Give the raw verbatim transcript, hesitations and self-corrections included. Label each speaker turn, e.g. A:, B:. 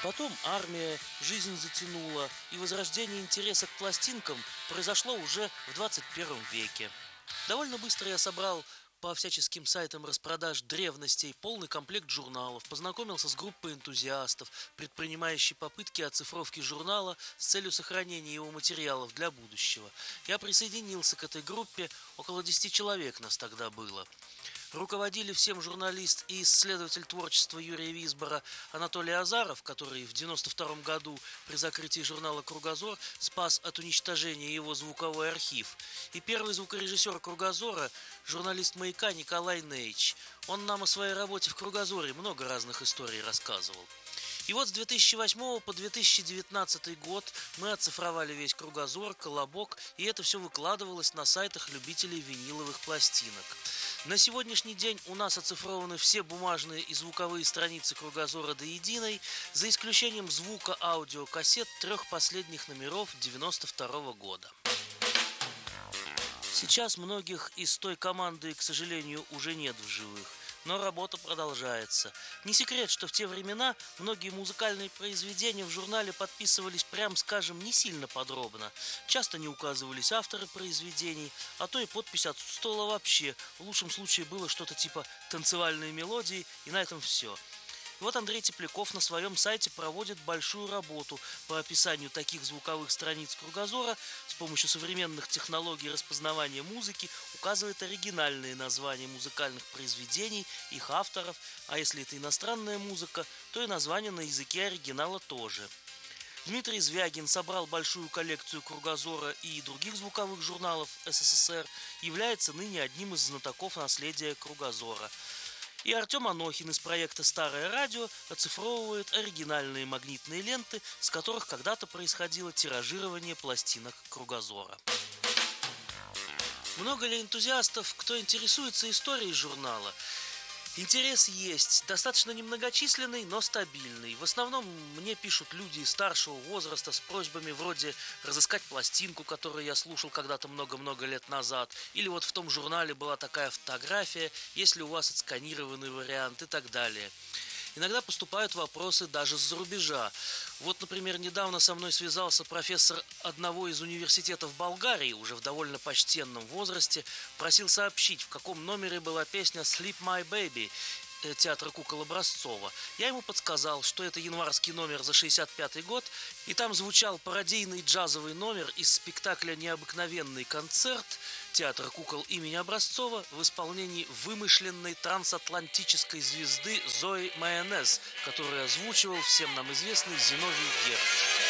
A: Потом армия, жизнь затянула, и возрождение интереса к пластинкам произошло уже в двадцать первом веке. Довольно быстро я собрал по всяческим сайтам распродаж древностей полный комплект журналов, познакомился с группой энтузиастов, предпринимающей попытки оцифровки журнала с целью сохранения его материалов для будущего. Я присоединился к этой группе, около десяти человек нас тогда было. Руководили всем журналист и исследователь творчества Юрия Висбора Анатолий Азаров, который в девяносто втором году при закрытии журнала «Кругозор» спас от уничтожения его звуковой архив. И первый звукорежиссер «Кругозора» – журналист «Маяка» Николай Нейч. Он нам о своей работе в «Кругозоре» много разных историй рассказывал. И вот с две тысячи восьмого по две тысячи девятнадцатый год мы оцифровали весь «Кругозор», «Колобок», и это все выкладывалось на сайтах любителей виниловых пластинок. На сегодняшний день у нас оцифрованы все бумажные и звуковые страницы «Кругозора» до единой, за исключением звука аудиокассет трех последних номеров девяносто второго года. Сейчас многих из той команды, к сожалению, уже нет в живых. Но работа продолжается. Не секрет, что в те времена многие музыкальные произведения в журнале подписывались, прям скажем, не сильно подробно. Часто не указывались авторы произведений, а то и подпись отсутствовала вообще. В лучшем случае было что-то типа «танцевальные мелодии», и на этом все. И вот Андрей Тепляков на своем сайте проводит большую работу по описанию таких звуковых страниц «Кругозора», с помощью современных технологий распознавания музыки указывает оригинальные названия музыкальных произведений, их авторов, а если это иностранная музыка, то и название на языке оригинала тоже. Дмитрий Звягин собрал большую коллекцию «Кругозора» и других звуковых журналов СССР, является ныне одним из знатоков наследия «Кругозора». И Артем Анохин из проекта «Старое радио» оцифровывает оригинальные магнитные ленты, с которых когда-то происходило тиражирование пластинок «Кругозора». Много ли энтузиастов, кто интересуется историей журнала? Интерес есть, достаточно немногочисленный, но стабильный. В основном мне пишут люди старшего возраста с просьбами вроде разыскать пластинку, которую я слушал когда-то много-много лет назад, или вот в том журнале была такая фотография, есть ли у вас отсканированный вариант и так далее. Иногда поступают вопросы даже с-за рубежа. Вот, например, недавно со мной связался профессор одного из университетов Болгарии, уже в довольно почтенном возрасте, просил сообщить, в каком номере была песня «Sleep My Baby» театра кукол Образцова. Я ему подсказал, что это январский номер за шестьдесят пятый год, и там звучал пародийный джазовый номер из спектакля «Необыкновенный концерт» театра кукол имени Образцова в исполнении вымышленной трансатлантической звезды Зои Майонез, которую озвучивал всем нам известный Зиновий Герд.